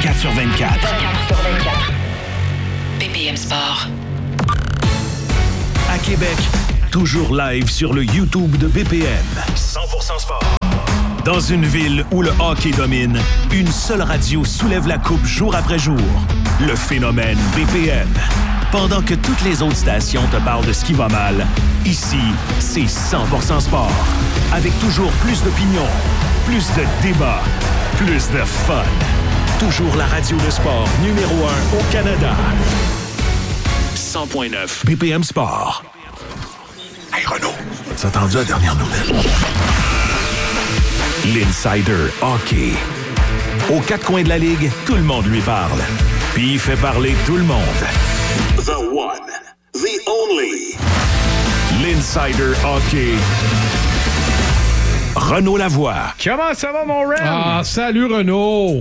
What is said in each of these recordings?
24 sur 24. 24 sur 24. BPM Sport. À Québec, toujours live sur le YouTube de BPM. 100% sport. Dans une ville où le hockey domine, une seule radio soulève la coupe jour après jour. Le phénomène BPM. Pendant que toutes les autres stations te parlent de ce qui va mal, ici, c'est 100% sport. Avec toujours plus d'opinions, plus de débats, plus de fun. Toujours la radio de sport numéro 1 au Canada. 100.9 BPM Sport. Hey Renaud, t'as entendu la dernière nouvelle? L'Insider Hockey. Aux quatre coins de la Ligue, tout le monde lui parle. Puis il fait parler tout le monde. The one, the only. L'Insider Hockey. Renaud Lavoie. Comment ça va, mon Ren? Ah, salut Renaud!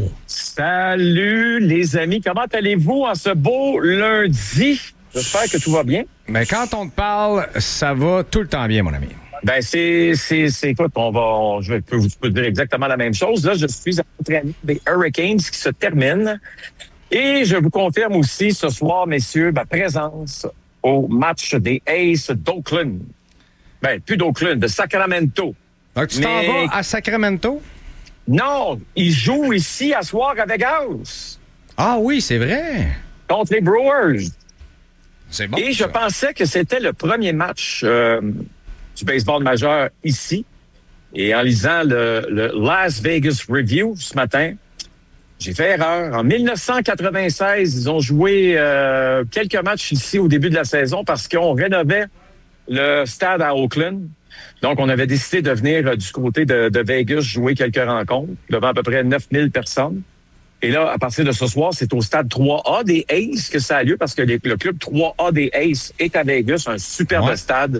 Salut, les amis. Comment allez-vous en ce beau lundi? J'espère que tout va bien. Mais quand on te parle, ça va tout le temps bien, mon ami. Ben, écoute, je peux dire exactement la même chose. Là, je suis en entraînement des Hurricanes qui se terminent. Et je vous confirme aussi ce soir, messieurs, ma présence au match des Aces d'Oakland. Ben, plus d'Oakland, de Sacramento. Donc, tu t'en vas à Sacramento? Non, ils jouent ici à soir à Vegas. Ah oui, c'est vrai. Contre les Brewers. C'est bon. Et je pensais que c'était le premier match du baseball majeur ici. Et en lisant le Las Vegas Review ce matin, j'ai fait erreur. En 1996, ils ont joué quelques matchs ici au début de la saison parce qu'on rénovait le stade à Oakland. Donc, on avait décidé de venir du côté de Vegas jouer quelques rencontres devant à peu près 9000 personnes. Et là, à partir de ce soir, c'est au stade 3A des Aces que ça a lieu parce que le club 3A des Aces est à Vegas, un superbe stade.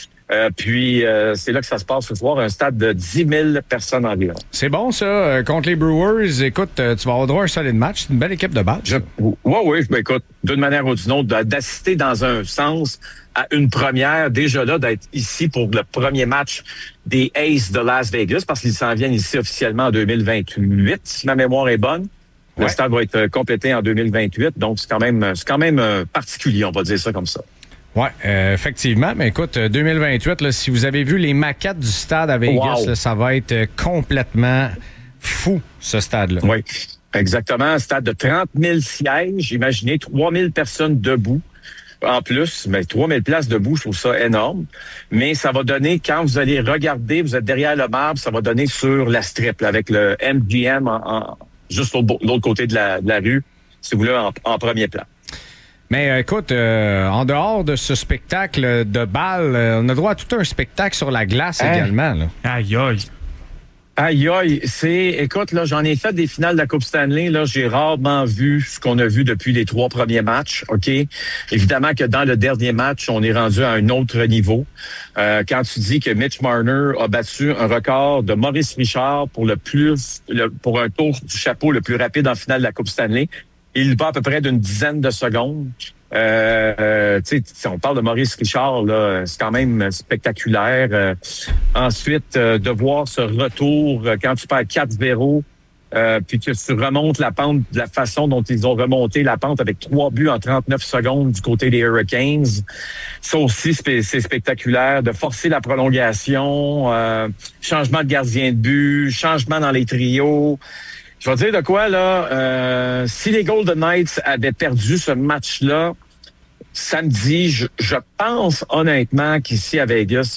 Puis, c'est là que ça se passe ce soir, un stade de 10 000 personnes environ. C'est bon, ça. Contre les Brewers, écoute, tu vas avoir droit à un solide match. C'est une belle équipe de balle. Oui. Ben, écoute, d'une manière ou d'une autre, d'assister dans un sens à une première, déjà là, d'être ici pour le premier match des Aces de Las Vegas, parce qu'ils s'en viennent ici officiellement en 2028, si ma mémoire est bonne. Le stade va être complété en 2028, donc c'est quand même particulier, on va dire ça comme ça. Oui, effectivement. Mais écoute, 2028, là, si vous avez vu les maquettes du stade à Vegas, là, ça va être complètement fou, ce stade-là. Oui, exactement. Un stade de 30 000 sièges. Imaginez 3 000 personnes debout. En plus, mais 3 000 places debout, je trouve ça énorme. Mais ça va donner, quand vous allez regarder, vous êtes derrière le marbre, ça va donner sur la strip, là, avec le MGM juste l'autre côté de la rue, si vous voulez, en premier plan. Mais écoute, en dehors de ce spectacle de balle, on a droit à tout un spectacle sur la glace également. Là. Aïe, aïe. Aïe, aïe. Écoute, là, j'en ai fait des finales de la Coupe Stanley. Là, j'ai rarement vu ce qu'on a vu depuis les 3 premiers matchs. OK? Évidemment que dans le dernier match, on est rendu à un autre niveau. Quand tu dis que Mitch Marner a battu un record de Maurice Richard pour pour un tour du chapeau le plus rapide en finale de la Coupe Stanley, il va à peu près d'une dizaine de secondes. Si on parle de Maurice Richard, là, c'est quand même spectaculaire. Ensuite, de voir ce retour quand tu perds 4-0, puis que tu remontes la pente de la façon dont ils ont remonté la pente avec 3 buts en 39 secondes du côté des Hurricanes. Ça aussi, c'est spectaculaire. De forcer la prolongation, changement de gardien de but, changement dans les trios. Je vais dire de quoi, là, si les Golden Knights avaient perdu ce match-là samedi, je pense honnêtement qu'ici à Vegas,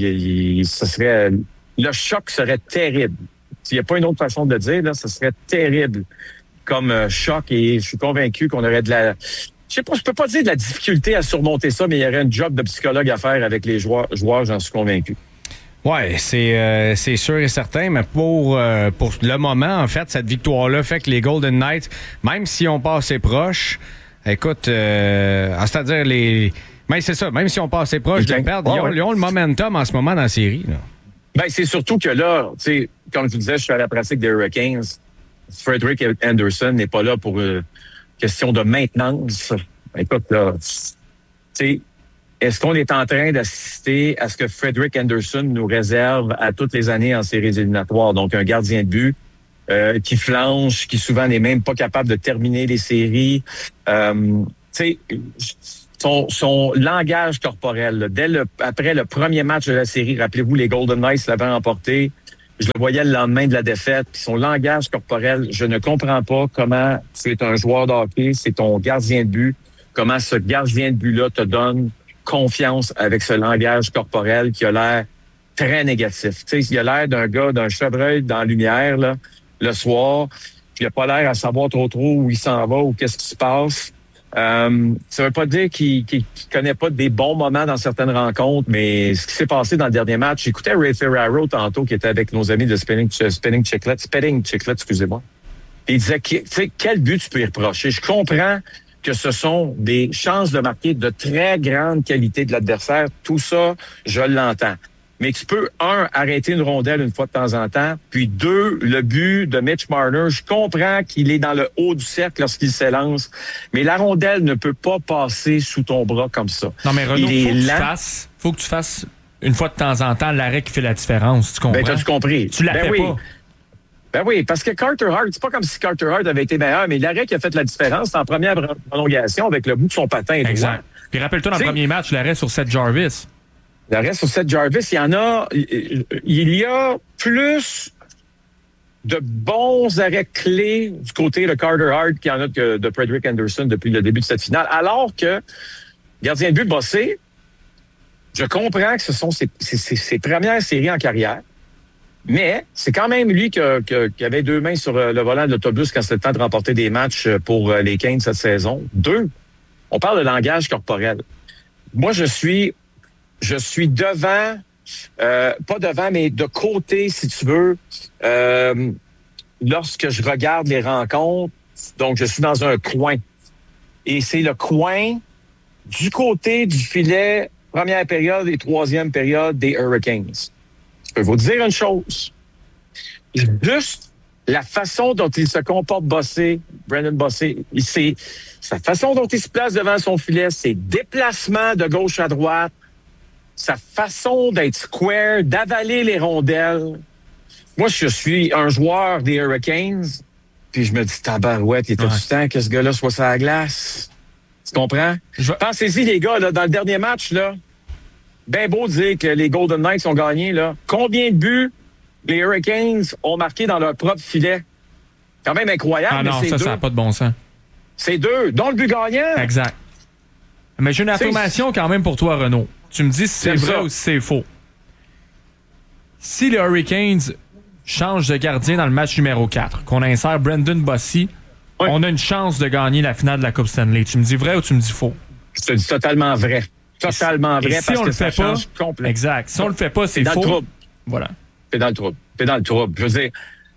le choc serait terrible. Il n'y a pas une autre façon de le dire, là, ce serait terrible comme choc et je suis convaincu qu'on aurait je peux pas dire de la difficulté à surmonter ça, mais il y aurait un job de psychologue à faire avec les joueurs, j'en suis convaincu. Oui, c'est sûr et certain, mais pour le moment, en fait, cette victoire-là fait que les Golden Knights, même si on passe assez proche, écoute, c'est-à-dire mais c'est ça, même si on passe assez proche de perdre, ils ont le momentum en ce moment dans la série. Là. Ben, c'est surtout que là, tu sais, comme je vous disais, je suis à la pratique des Hurricanes. Frederick Anderson n'est pas là pour question de maintenance. Écoute, là, tu sais, est-ce qu'on est en train d'assister à ce que Frederick Anderson nous réserve à toutes les années en séries éliminatoires? Donc, un gardien de but qui flanche, qui souvent n'est même pas capable de terminer les séries. Son langage corporel, là, après le premier match de la série, rappelez-vous, les Golden Knights l'avaient emporté. Je le voyais le lendemain de la défaite. Puis son langage corporel, je ne comprends pas comment tu es un joueur de hockey, c'est ton gardien de but, comment ce gardien de but-là te donne confiance avec ce langage corporel qui a l'air très négatif. Tu sais, il a l'air d'un gars, d'un chevreuil dans la lumière, là, le soir. Puis il a pas l'air à savoir trop où il s'en va ou qu'est-ce qui se passe. Ça veut pas dire qu'il connaît pas des bons moments dans certaines rencontres, mais ce qui s'est passé dans le dernier match, j'écoutais Ray Ferraro tantôt, qui était avec nos amis de Spitting Chicklets, excusez-moi. Et il disait, tu sais, quel but tu peux y reprocher? Je comprends que ce sont des chances de marquer de très grande qualité de l'adversaire. Tout ça, je l'entends. Mais tu peux, arrêter une rondelle une fois de temps en temps. Puis 2, le but de Mitch Marner, je comprends qu'il est dans le haut du cercle lorsqu'il s'élance. Mais la rondelle ne peut pas passer sous ton bras comme ça. Non, mais Renaud, faut que tu fasses une fois de temps en temps l'arrêt qui fait la différence. Tu comprends? Ben, t'as-tu compris? Tu la fais pas. Ben oui, parce que Carter Hart, c'est pas comme si Carter Hart avait été meilleur, mais l'arrêt qui a fait la différence, c'est en première prolongation avec le bout de son patin. Exact. Puis rappelle-toi, dans le premier match, l'arrêt sur Seth Jarvis. L'arrêt sur Seth Jarvis, il y a plus de bons arrêts clés du côté de Carter Hart qu'il y en a que de Frederik Andersen depuis le début de cette finale. Alors que, gardien de but Bossé, je comprends que ce sont ses premières séries en carrière, mais c'est quand même lui qui avait 2 mains sur le volant de l'autobus quand c'était le temps de remporter des matchs pour les Canes cette saison. 2, on parle de langage corporel. Moi, je suis devant, pas devant, mais de côté, si tu veux, lorsque je regarde les rencontres. Donc, je suis dans un coin. Et c'est le coin du côté du filet, première période et troisième période des Hurricanes. Je peux vous dire une chose. Juste la façon dont il se comporte Brendan Bossé, c'est sa façon dont il se place devant son filet, ses déplacements de gauche à droite, sa façon d'être square, d'avaler les rondelles. Moi, je suis un joueur des Hurricanes, puis je me dis, tabarouette, il était du temps que ce gars-là soit sur la glace. Tu comprends? Pensez-y, les gars, là, dans le dernier match, là, ben beau dire que les Golden Knights ont gagné, là. Combien de buts les Hurricanes ont marqué dans leur propre filet? Quand même incroyable. Ah non, ça n'a pas de bon sens. C'est 2, dont le but gagnant. Exact. Mais j'ai une affirmation quand même pour toi, Renaud. Tu me dis si c'est vrai ou si c'est faux. Si les Hurricanes changent de gardien dans le match numéro 4, qu'on insère Brendan Bossé, on a une chance de gagner la finale de la Coupe Stanley. Tu me dis vrai ou tu me dis faux? Je te dis totalement vrai. Totalement vrai, si parce on que le ça fait pas, change complètement. Exact. Si on le fait pas, c'est faux. Dans le trouble. Voilà. T'es dans le trouble. Je veux dire,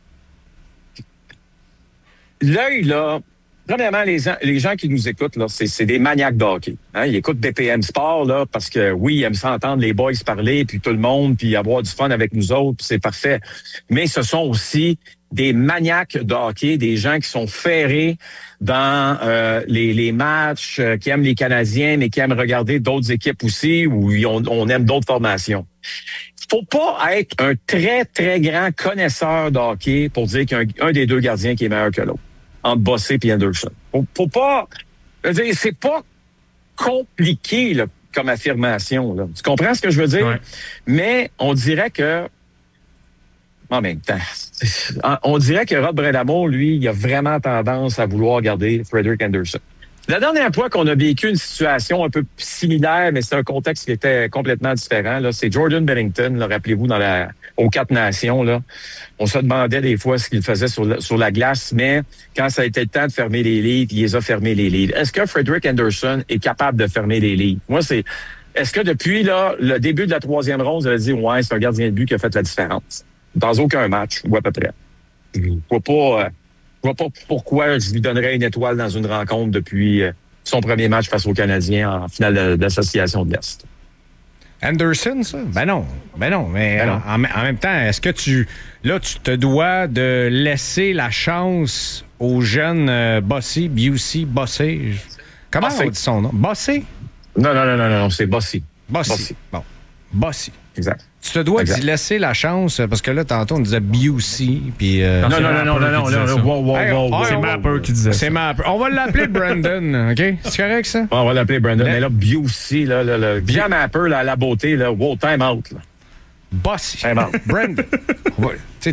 l'œil, là, premièrement, les gens qui nous écoutent, là, c'est des maniaques de hockey. Hein? Ils écoutent BPM Sport, là, parce que, oui, ils aiment s'entendre les boys parler, puis tout le monde, puis avoir du fun avec nous autres, puis c'est parfait. Mais ce sont aussi des maniaques de hockey, des gens qui sont ferrés dans les matchs, qui aiment les Canadiens, mais qui aiment regarder d'autres équipes aussi, où on aime d'autres formations. Faut pas être un très, très grand connaisseur de hockey pour dire qu'il y a un des 2 gardiens qui est meilleur que l'autre, entre Bossé et Anderson. Faut pas... Je veux dire, c'est pas compliqué là, comme affirmation. Là. Tu comprends ce que je veux dire? Ouais. Mais on dirait que... En même temps, on dirait que Rod Brind'Amour, lui, il a vraiment tendance à vouloir garder Frederik Andersen. La dernière fois qu'on a vécu une situation un peu similaire, mais c'est un contexte qui était complètement différent, là, c'est Jordan Binnington, là, rappelez-vous, aux 4 Nations. Là, on se demandait des fois ce qu'il faisait sur la glace, mais quand ça a été le temps de fermer les livres, il les a fermés les livres. Est-ce que Frederik Andersen est capable de fermer les livres? Moi, est-ce que depuis là, le début de la 3e ronde, vous avez dit, ouais, c'est un gardien de but qui a fait la différence? Dans aucun match, ou à peu près. Je ne vois pas pourquoi je lui donnerais une étoile dans une rencontre depuis son premier match face aux Canadiens en finale d'association de l'Est. Andersen, ça? Ben non. Mais en même temps, est-ce que tu te dois de laisser la chance aux jeunes Bossé, Bossé? Comment on dit son nom? Bossé? Non, c'est Bossé. Bossé. Bon. Bossé. Exact. Tu te dois Exact. d'y laisser la chance, parce que là, tantôt, on disait Busey, puis... Non, c'est wow. Mapper qui disait ça. C'est Mapper. On va l'appeler Brandon, OK? C'est correct, ça? On va l'appeler Brandon. Mais là, Busey, là, via Mapper, là, à la beauté, là, wow, time out. Là. Bossy. Time out. Brandon. Tu sais,